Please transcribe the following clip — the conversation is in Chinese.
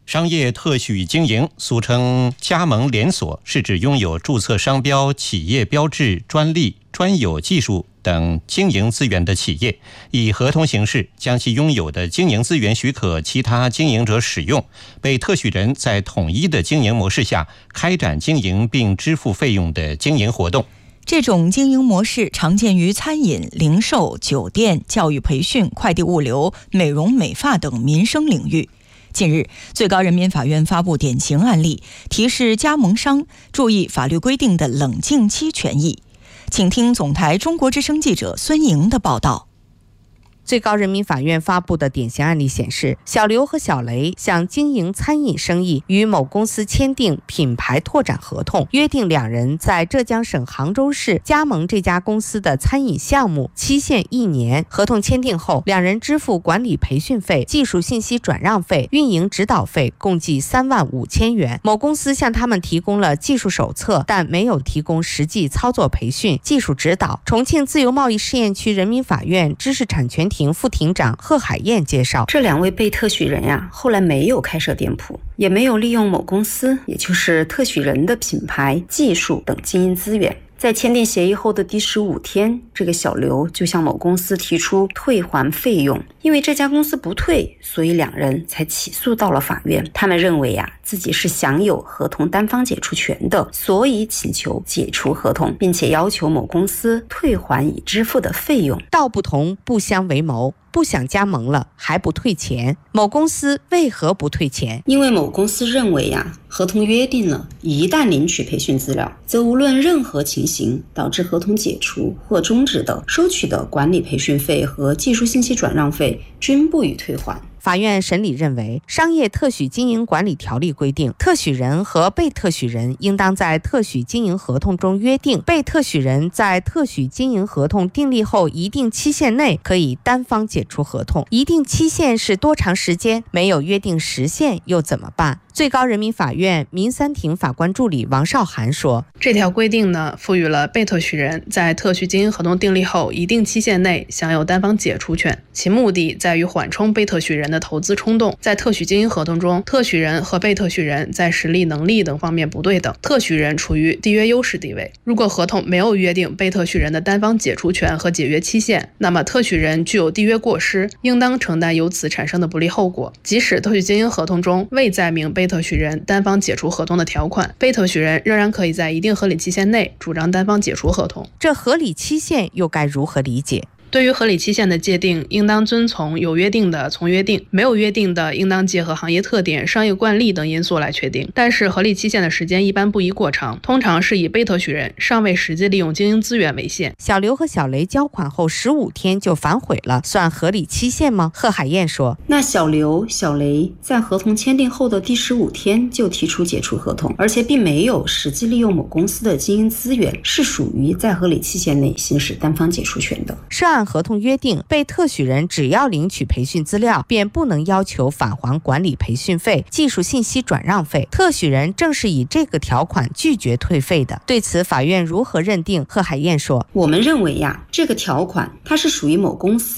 商业特许经营，俗称加盟连锁，是指拥有注册商标、企业标志、专利、专有技术等经营资源的企业，以合同形式将其拥有的经营资源许可其他经营者使用，被特许人在统一的经营模式下开展经营并支付费用的经营活动。 这种经营模式常见于餐饮、零售、酒店、教育培训、快递物流、美容美发等民生领域。近日，最高人民法院发布典型案例，提示加盟商注意法律规定的冷静期权益。请听总台中国之声记者孙莹的报道。 最高人民法院发布的典型案例显示，小刘和小雷想经营餐饮生意，与某公司签订品牌拓展合同，约定两人在浙江省杭州市加盟这家公司的餐饮项目，期限1年。合同签订后，两人支付管理培训费、技术信息转让费、运营指导费，共计3万5千元。某公司向他们提供了技术手册，但没有提供实际操作培训、技术指导。重庆自由贸易试验区人民法院知识产权庭副庭长贺海燕介绍， 这两位被特许人后来没有开设店铺，也没有利用某公司，也就是特许人的品牌、技术等经营资源。在签订协议后的第15天，这个小刘就向某公司提出退还费用，因为这家公司不退，所以两人才起诉到了法院。他们认为自己是享有合同单方解除权的，所以请求解除合同，并且要求某公司退还已支付的费用。 道不同不相为谋，不想加盟了还不退钱，某公司为何不退钱？ 因为某公司认为合同约定了，一旦领取培训资料，则无论任何情形导致合同解除或终止的，收取的管理培训费和技术信息转让费均不予退还。 法院审理认为，商业特许经营管理条例规定，特许人和被特许人应当在特许经营合同中约定，被特许人在特许经营合同订立后一定期限内可以单方解除合同。一定期限是多长时间？没有约定时限又怎么办？最高人民法院民三庭法官助理王少涵说， 这条规定呢，赋予了被特许人在特许经营合同订立后一定期限内享有单方解除权，其目的在于缓冲被特许人的投资冲动。在特许经营合同中，特许人和被特许人在实力、能力等方面不对等，特许人处于缔约优势地位。如果合同没有约定被特许人的单方解除权和解约期限，那么特许人具有缔约过失，应当承担由此产生的不利后果。即使特许经营合同中未载明被特许人单方解除合同的条款，被特许人仍然可以在一定合理期限内主张单方解除合同。 这合理期限又该如何理解？ 对于合理期限的界定，应当遵从有约定的从约定，没有约定的应当结合行业特点、商业惯例等因素来确定。但是合理期限的时间一般不宜过长，通常是以被特许人尚未实际利用经营资源为限。 小刘和小雷交款后15天就反悔了，算合理期限吗？贺海燕说， 那小刘、小雷在合同签订后的第15天就提出解除合同，而且并没有实际利用某公司的经营资源，是属于在合理期限内行使单方解除权的。 涉案合同约定，被特许人只要领取培训资料，便不能要求返还管理培训费、技术信息转让费。特许人正是以这个条款拒绝退费的。对此，法院如何认定？贺海燕说， 我们认为这个条款它是属于某公司